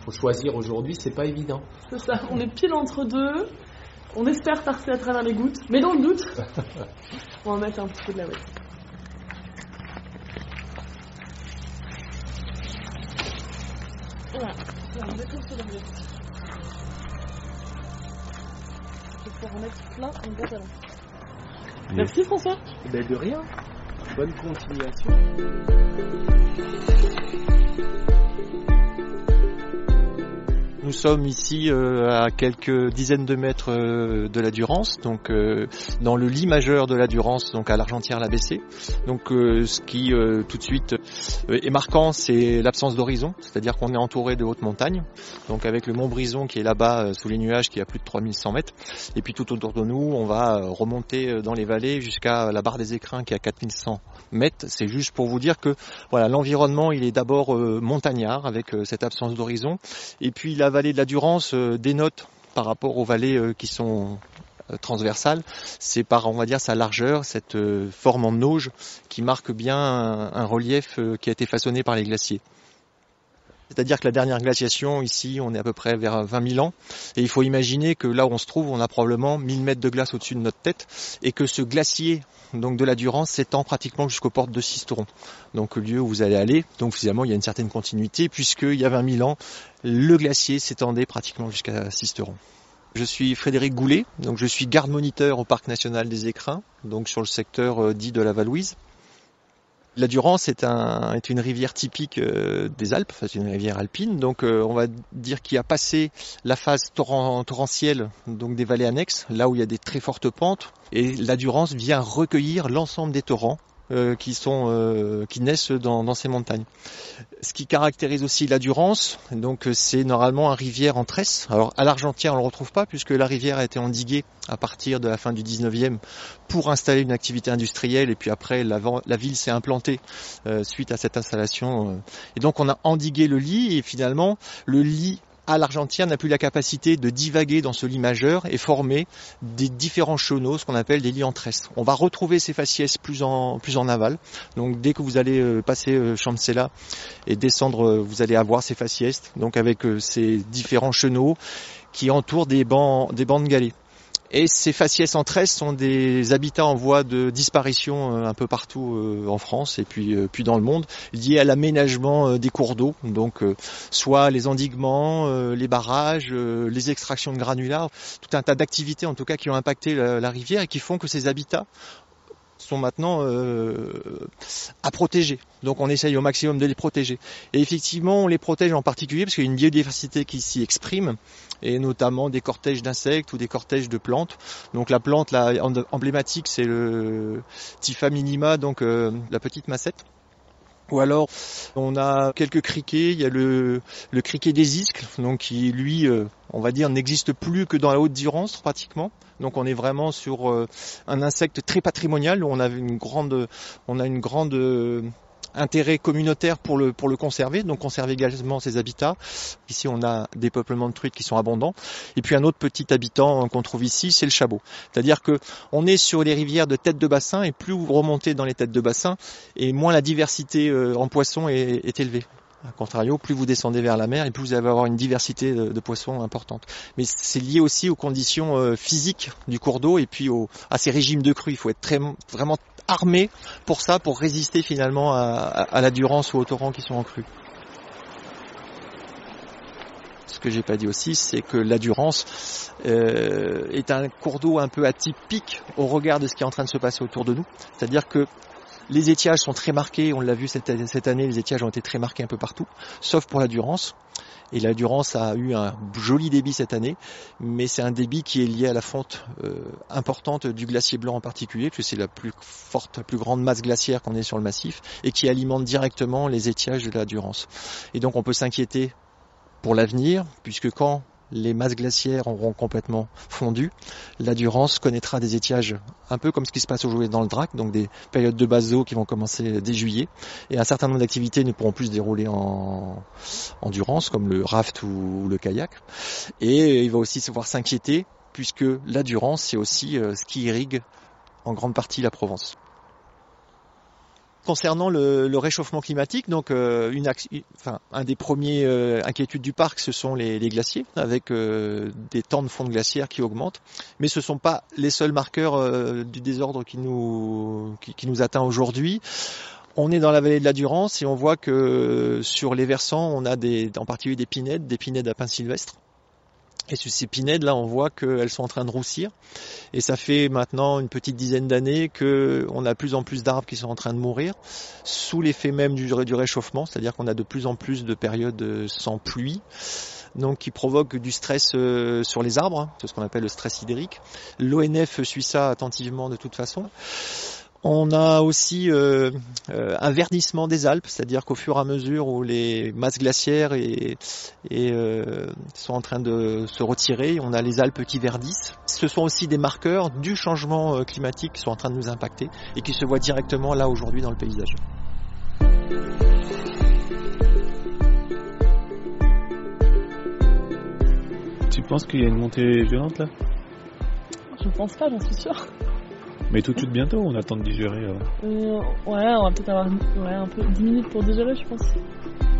Faut choisir aujourd'hui, c'est pas évident. C'est ça, on est pile entre deux. On espère passer à travers les gouttes, mais dans le doute, on va mettre un petit peu de la ouate. Voilà, on découvre ce l'objet. Il faut pouvoir en mettre plein une boîte à l'eau. Merci François. Ben de rien. Bonne continuation. Nous sommes ici à quelques dizaines de mètres de la Durance, donc dans le lit majeur de la Durance, donc à l'Argentière-l'Abbessée. Donc ce qui tout de suite est marquant, c'est l'absence d'horizon, c'est-à-dire qu'on est entouré de hautes montagnes, donc avec le mont Brison qui est là-bas sous les nuages, qui est à plus de 3100 mètres, et puis tout autour de nous, on va remonter dans les vallées jusqu'à la barre des Écrins qui est à 4100 mètres. C'est juste pour vous dire que voilà, l'environnement il est d'abord montagnard avec cette absence d'horizon, et puis la vallée de la Durance dénote par rapport aux vallées qui sont transversales, c'est par, on va dire, sa largeur, cette forme en auge qui marque bien un relief qui a été façonné par les glaciers. C'est-à-dire que la dernière glaciation, ici, on est à peu près vers 20 000 ans. Et il faut imaginer que là où on se trouve, on a probablement 1000 mètres de glace au-dessus de notre tête. Et que ce glacier donc de la Durance s'étend pratiquement jusqu'aux portes de Sisteron. Donc le lieu où vous allez aller. Donc finalement, il y a une certaine continuité puisqu'il y a 20 000 ans, le glacier s'étendait pratiquement jusqu'à Sisteron. Je suis Frédéric Goulet, donc je suis garde-moniteur au Parc National des Écrins, donc sur le secteur dit de la Valouise. La Durance est une rivière typique des Alpes, c'est une rivière alpine, donc on va dire qu'il a passé la phase torrentielle, donc des vallées annexes, là où il y a des très fortes pentes, et la Durance vient recueillir l'ensemble des torrents qui naissent dans ces montagnes. Ce qui caractérise aussi la Durance, donc c'est normalement une rivière en tresse. Alors à l'Argentière on ne le retrouve pas puisque la rivière a été endiguée à partir de la fin du 19e pour installer une activité industrielle, et puis après la ville s'est implantée suite à cette installation. Et donc on a endigué le lit, et finalement le lit à l'Argentière n'a plus la capacité de divaguer dans ce lit majeur et former des différents chenaux, ce qu'on appelle des lits en tresse. On va retrouver ces faciès plus en aval. Donc dès que vous allez passer Champcella et descendre, vous allez avoir ces faciès, donc avec ces différents chenaux qui entourent des bancs de galets. Et ces faciès en tresse sont des habitats en voie de disparition un peu partout en France et puis dans le monde, liés à l'aménagement des cours d'eau, donc soit les endiguements, les barrages, les extractions de granulats, tout un tas d'activités en tout cas qui ont impacté la rivière et qui font que ces habitats sont maintenant à protéger. Donc on essaye au maximum de les protéger. Et effectivement, on les protège en particulier parce qu'il y a une biodiversité qui s'y exprime, et notamment des cortèges d'insectes ou des cortèges de plantes. Donc la plante là, emblématique, c'est le Typha minima, donc la petite macette. Ou alors on a quelques criquets, il y a le criquet des iscles, donc qui lui, on va dire, n'existe plus que dans la Haute-Durance pratiquement. Donc on est vraiment sur un insecte très patrimonial où on a une grande intérêt communautaire pour le conserver, donc conserver également ses habitats. Ici on a des peuplements de truites qui sont abondants. Et puis un autre petit habitant qu'on trouve ici, c'est le chabot. C'est-à-dire que on est sur les rivières de têtes de bassin, et plus vous remontez dans les têtes de bassin, et moins la diversité en poissons est élevée. A contrario, plus vous descendez vers la mer, et plus vous allez avoir une diversité de poissons importante. Mais c'est lié aussi aux conditions physiques du cours d'eau, et puis à ces régimes de crue. Il faut être vraiment armé pour ça, pour résister finalement à la Durance ou aux torrents qui sont en crue. Ce que j'ai pas dit aussi, c'est que la Durance est un cours d'eau un peu atypique au regard de ce qui est en train de se passer autour de nous. C'est-à-dire que les étiages sont très marqués, on l'a vu cette année, les étiages ont été très marqués un peu partout, sauf pour la Durance. Et la Durance a eu un joli débit cette année, mais c'est un débit qui est lié à la fonte importante du glacier blanc en particulier, puisque c'est la plus grande masse glaciaire qu'on ait sur le massif, et qui alimente directement les étiages de la Durance. Et donc on peut s'inquiéter pour l'avenir, puisque quand les masses glaciaires auront complètement fondu, la Durance connaîtra des étiages un peu comme ce qui se passe aujourd'hui dans le Drac, donc des périodes de base d'eau qui vont commencer dès juillet, et un certain nombre d'activités ne pourront plus se dérouler en Durance, comme le raft ou le kayak. Et il va aussi savoir s'inquiéter, puisque la Durance, c'est aussi ce qui irrigue en grande partie la Provence. Concernant le réchauffement climatique, donc un des premiers inquiétudes du parc, ce sont les glaciers, avec des temps de fonte glaciaire qui augmentent. Mais ce ne sont pas les seuls marqueurs du désordre qui nous atteint aujourd'hui. On est dans la vallée de la Durance et on voit que sur les versants, on a en particulier des pinèdes à pins sylvestres. Et sur ces pinèdes, là, on voit qu'elles sont en train de roussir. Et ça fait maintenant une petite dizaine d'années qu'on a de plus en plus d'arbres qui sont en train de mourir, sous l'effet même du réchauffement, c'est-à-dire qu'on a de plus en plus de périodes sans pluie, donc qui provoque du stress sur les arbres, c'est ce qu'on appelle le stress hydrique. L'ONF suit ça attentivement de toute façon. On a aussi un verdissement des Alpes, c'est-à-dire qu'au fur et à mesure où les masses glaciaires sont en train de se retirer, on a les Alpes qui verdissent. Ce sont aussi des marqueurs du changement climatique qui sont en train de nous impacter et qui se voient directement là aujourd'hui dans le paysage. Tu penses qu'il y a une montée violente là? Je pense pas, j'en suis sûre. Mais tout de suite bientôt, on attend de digérer. Ouais, on va peut-être avoir un peu 10 minutes pour digérer, je pense.